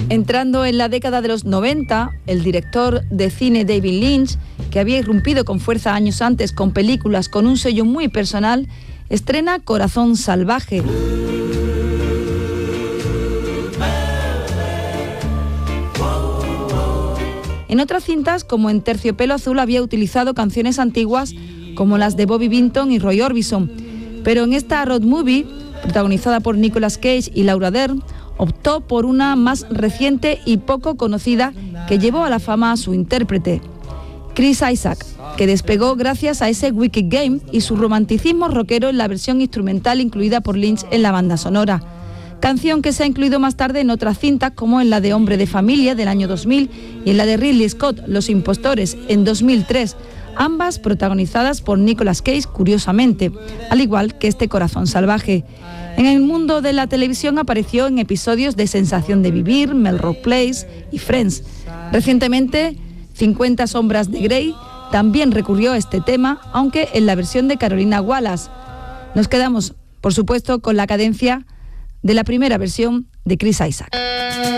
Entrando en la década de los 90, el director de cine David Lynch, que había irrumpido con fuerza años antes con películas con un sello muy personal, estrena Corazón Salvaje. En otras cintas, como en Terciopelo Azul, había utilizado canciones antiguas como las de Bobby Vinton y Roy Orbison, pero en esta road movie, protagonizada por Nicolas Cage y Laura Dern, optó por una más reciente y poco conocida que llevó a la fama a su intérprete, Chris Isaak, que despegó gracias a ese Wicked Game y su romanticismo rockero en la versión instrumental incluida por Lynch en la banda sonora. Canción que se ha incluido más tarde en otras cintas como en la de Hombre de Familia del año 2000 y en la de Ridley Scott, Los Impostores, en 2003, ambas protagonizadas por Nicolas Cage, curiosamente, al igual que este Corazón Salvaje. En el mundo de la televisión apareció en episodios de Sensación de Vivir, Melrose Place y Friends. Recientemente, 50 Sombras de Grey también recurrió a este tema, aunque en la versión de Carolina Wallace. Nos quedamos, por supuesto, con la cadencia de la primera versión de Chris Isaak.